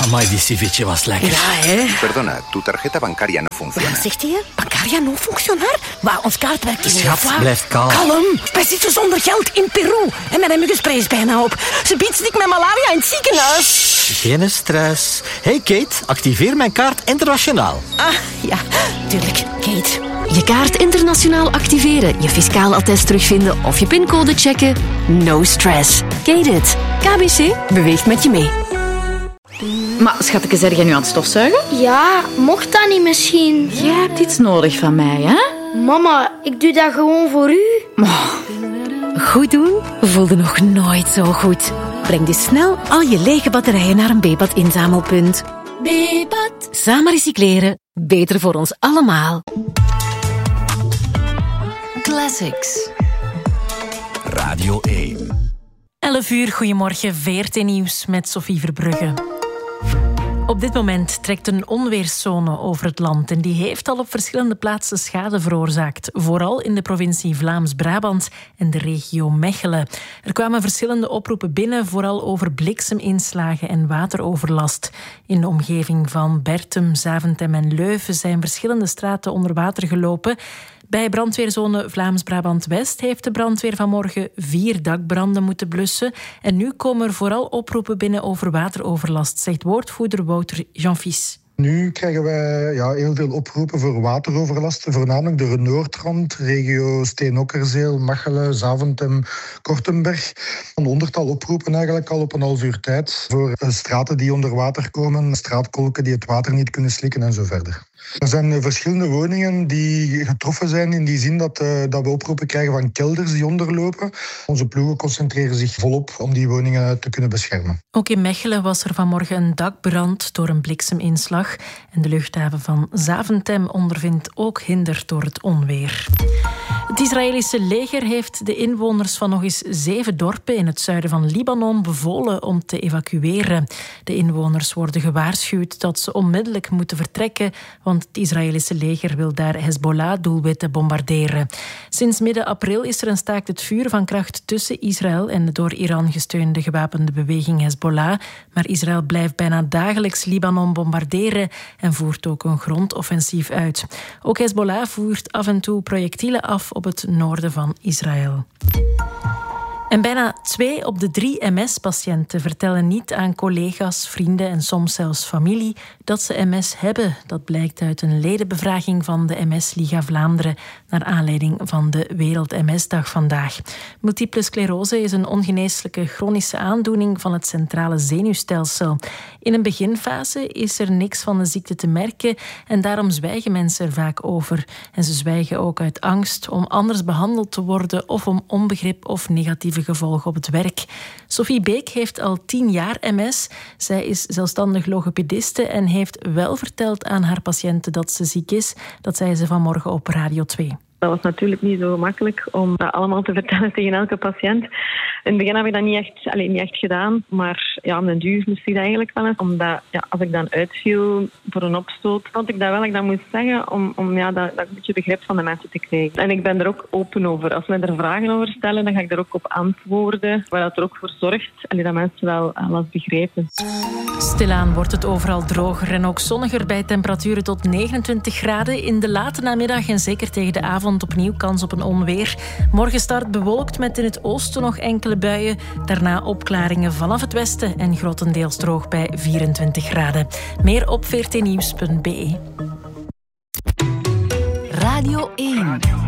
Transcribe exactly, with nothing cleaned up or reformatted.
Amai, die ceviche was lekker. Ja, hè? Perdona, tu tarjeta bancaria no funciona. Wat zegt hij? Bancaria non functionar? Waar ons kaart werkt in Schat, Europa. blijf kalm. Kalm. Wij zitten zonder geld in Peru. En mijn muggenspray is bijna op. Ze biedt stik met malaria in het ziekenhuis. Geen stress. Hey Kate, activeer mijn kaart internationaal. Ah, ja. Tuurlijk, Kate. Je kaart internationaal activeren, je fiscaal attest terugvinden of je pincode checken. No stress. Kate it. K B C beweegt met je mee. Maar schatje, zeg jij nu aan het stofzuigen? Ja, mocht dat niet misschien? Jij hebt iets nodig van mij, hè? Mama, ik doe dat gewoon voor u. Oh. Goed doen voelde nog nooit zo goed. Breng dus snel al je lege batterijen naar een B-pad inzamelpunt. B-pad. Samen recycleren. Beter voor ons allemaal. Classics. Radio één. elf uur, goedemorgen, V R T Nieuws met Sophie Verbrugge. Op dit moment trekt een onweerszone over het land en die heeft al op verschillende plaatsen schade veroorzaakt. Vooral in de provincie Vlaams-Brabant en de regio Mechelen. Er kwamen verschillende oproepen binnen, vooral over blikseminslagen en wateroverlast. In de omgeving van Bertum, Zaventem en Leuven zijn verschillende straten onder water gelopen. Bij brandweerzone Vlaams-Brabant-West heeft de brandweer vanmorgen vier dakbranden moeten blussen. En nu komen er vooral oproepen binnen over wateroverlast, zegt woordvoerder Wouter Jean-Fils. Nu krijgen wij ja, heel veel oproepen voor wateroverlast, voornamelijk de Noordrand, regio Steenokkerzeel, Machelen, Zaventem, Kortenberg. Een honderdtal oproepen eigenlijk al op een half uur tijd voor straten die onder water komen, straatkolken die het water niet kunnen slikken en zo verder. Er zijn verschillende woningen die getroffen zijn in die zin dat, uh, dat we oproepen krijgen van kelders die onderlopen. Onze ploegen concentreren zich volop om die woningen te kunnen beschermen. Ook in Mechelen was er vanmorgen een dakbrand door een blikseminslag. En de luchthaven van Zaventem ondervindt ook hinder door het onweer. Het Israëlische leger heeft de inwoners van nog eens zeven dorpen in het zuiden van Libanon bevolen om te evacueren. De inwoners worden gewaarschuwd dat ze onmiddellijk moeten vertrekken, want het Israëlische leger wil daar Hezbollah-doelwitten bombarderen. Sinds midden april is er een staakt het vuur van kracht tussen Israël en de door Iran gesteunde gewapende beweging Hezbollah. Maar Israël blijft bijna dagelijks Libanon bombarderen en voert ook een grondoffensief uit. Ook Hezbollah voert af en toe projectielen af op het noorden van Israël. En bijna twee op de drie M S-patiënten vertellen niet aan collega's, vrienden en soms zelfs familie dat ze M S hebben. Dat blijkt uit een ledenbevraging van de M S-Liga Vlaanderen naar aanleiding van de Wereld-M S-dag vandaag. Multiple sclerose is een ongeneeslijke chronische aandoening van het centrale zenuwstelsel. In een beginfase is er niks van de ziekte te merken en daarom zwijgen mensen er vaak over. En ze zwijgen ook uit angst om anders behandeld te worden of om onbegrip of negatieve gevolgen op het werk. Sophie Beek heeft al tien jaar M S. Zij is zelfstandig logopediste en heeft wel verteld aan haar patiënten dat ze ziek is. Dat zei ze vanmorgen op Radio twee. Dat was natuurlijk niet zo makkelijk om dat allemaal te vertellen tegen elke patiënt. In het begin heb ik dat niet echt, allez, niet echt gedaan, maar ja, om den duur moest ik dat eigenlijk wel eens. Omdat ja, als ik dan uitviel voor een opstoot, vond ik dat wel dat ik dat moest zeggen om, om ja, dat, dat een beetje begrip van de mensen te krijgen. En ik ben er ook open over. Als men er vragen over stellen, dan ga ik er ook op antwoorden. Waar dat er ook voor zorgt allez, dat mensen wel alles begrijpen. Stilaan wordt het overal droger en ook zonniger bij temperaturen tot negenentwintig graden. In de late namiddag en zeker tegen de avond opnieuw kans op een onweer. Morgen start bewolkt met in het oosten nog enkele buien. Daarna opklaringen vanaf het westen en grotendeels droog bij vierentwintig graden. Meer op v r t nieuws punt b e. Radio één.